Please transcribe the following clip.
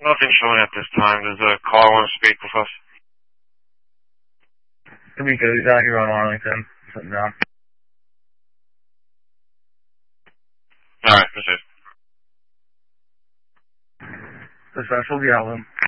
Nothing showing at this time. Does the caller want to speak with us? It'll be good. He's out here on Arlington. Sitting down. Alright, proceed. The Special Galvin.